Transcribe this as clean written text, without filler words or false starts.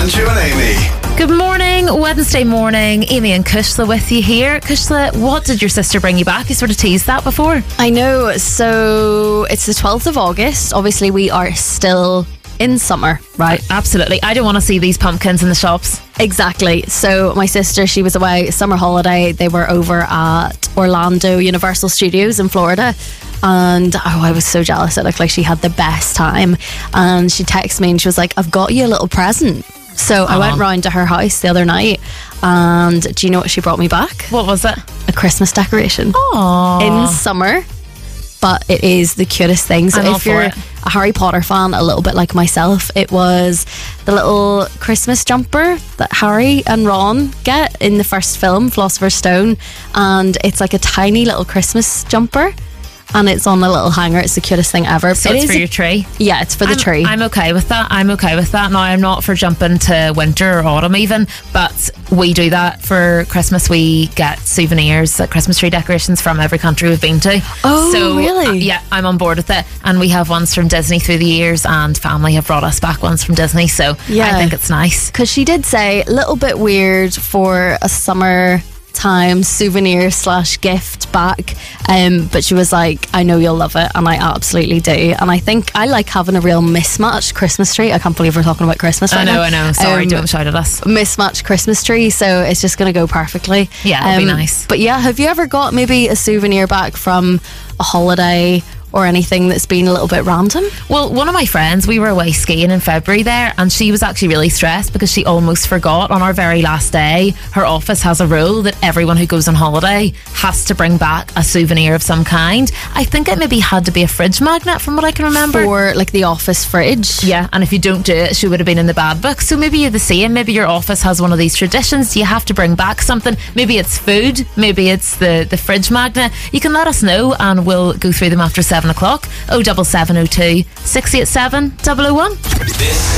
Andrew and Amy. Good morning, Wednesday morning. Amy and Kushla with you here. Kushla, what did your sister bring you back? You sort of teased that before. I know, so it's the 12th of August. Obviously, we are still in summer, right? Absolutely. I don't want to see these pumpkins in the shops. Exactly. So my sister, she was away summer holiday. They were over at Orlando Universal Studios in Florida. And I was so jealous. It looked like she had the best time. And she texted me and she was like, I've got you a little present. So I went round to her house the other night, and do you know what she brought me back? What was it? A Christmas decoration. Aww. In summer. But it is the cutest thing. So if you're a Harry Potter fan, a little bit like myself, it was the little Christmas jumper that Harry and Ron get in the first film, Philosopher's Stone. And it's like a tiny little Christmas jumper. And it's on a little hanger. It's the cutest thing ever. So it's for your tree? Yeah, it's for the tree. I'm okay with that. Now, I'm not for jumping to winter or autumn even, but we do that for Christmas. We get souvenirs, Christmas tree decorations from every country we've been to. Oh, so, really? Yeah, I'm on board with it. And we have ones from Disney through the years, and family have brought us back ones from Disney. So yeah. I think it's nice. Because she did say a little bit weird for a summer time souvenir / gift back, but she was like, I know you'll love it, and I absolutely do. And I think I like having a real mismatched Christmas tree. I can't believe we're talking about Christmas right now. I know. Sorry, don't shout at us. Mismatched Christmas tree, so it's just going to go perfectly. Yeah, it'll be nice. But yeah, have you ever got maybe a souvenir back from a holiday or anything that's been a little bit random? Well, one of my friends, we were away skiing in February there, and she was actually really stressed because she almost forgot on our very last day. Her office has a rule that everyone who goes on holiday has to bring back a souvenir of some kind. I think it maybe had to be a fridge magnet from what I can remember. For like the office fridge. Yeah, and if you don't do it, she would have been in the bad book. So maybe you're the same. Maybe your office has one of these traditions. You have to bring back something. Maybe it's food. Maybe it's the fridge magnet. You can let us know and we'll go through them after 7 o'clock. 07702 687 001.